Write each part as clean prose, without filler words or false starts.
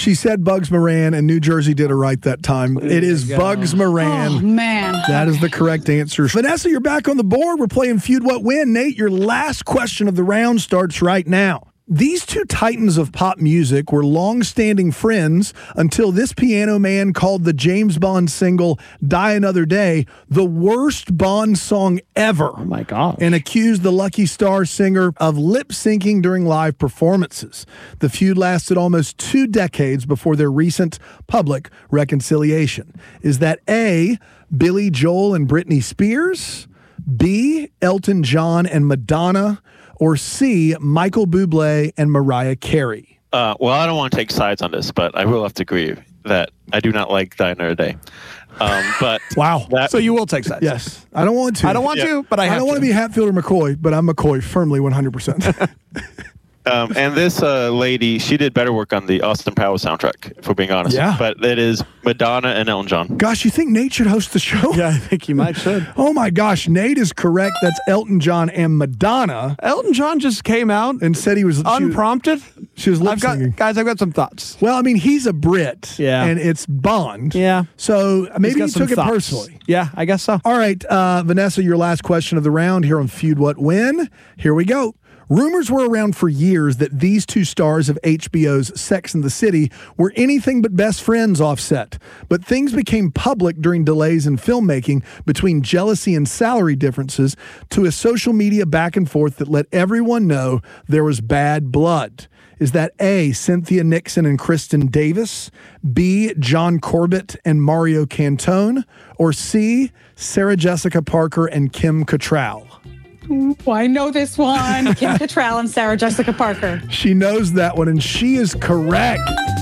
She said Bugs Moran, and New Jersey did it right that time. It is Bugs Moran. Oh, man. That is the correct answer. Vanessa, you're back on the board. We're playing Feud What Win. Nate, your last question of the round starts right now. These two titans of pop music were long-standing friends until this piano man called the James Bond single Die Another Day the worst Bond song ever. Oh, my gosh. And accused the Lucky Star singer of lip-syncing during live performances. The feud lasted almost 2 decades before their recent public reconciliation. Is that A, Billy Joel and Britney Spears, B, Elton John and Madonna, or C, Michael Bublé and Mariah Carey? Well, I don't want to take sides on this, but I will have to agree that I do not like Die Another Day. But wow. So you will take sides? Yes. I don't want to. I don't want to, but I have don't want to be Hatfield or McCoy, but I'm McCoy firmly 100%. And this lady, she did better work on the Austin Powers soundtrack, if we're being honest. Yeah. But it is Madonna and Elton John. Gosh, you think Nate should host the show? Yeah, I think you might should. Oh my gosh, Nate is correct. That's Elton John and Madonna. Elton John just came out and said he was unprompted. She was lip syncing. Guys, I've got some thoughts. Well, I mean, he's a Brit. Yeah. And it's Bond. Yeah. So maybe he took it thoughts. personally. Yeah, I guess so. All right, Vanessa, your last question of the round here on Feud What Win. Here we go. Rumors were around for years that these two stars of HBO's Sex and the City were anything but best friends off set. But things became public during delays in filmmaking between jealousy and salary differences to a social media back and forth that let everyone know there was bad blood. Is that A, Cynthia Nixon and Kristen Davis, B, John Corbett and Mario Cantone, or C, Sarah Jessica Parker and Kim Cattrall? Oh, I know this one. Kim Cattrall and Sarah Jessica Parker. She knows that one, and she is correct.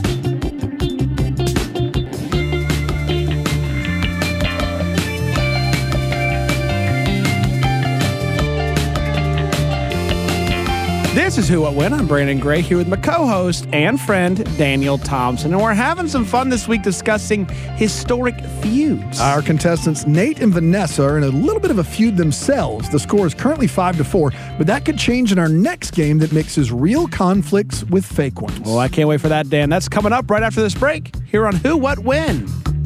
This is Who What When. I'm Brandon Gray here with my co-host and friend Daniel Thompson, and we're having some fun this week discussing historic feuds. Our contestants Nate and Vanessa are in a little bit of a feud themselves. The score is currently 5-4, but that could change in our next game that mixes real conflicts with fake ones. Well, I can't wait for that, Dan. That's coming up right after this break here on Who What When.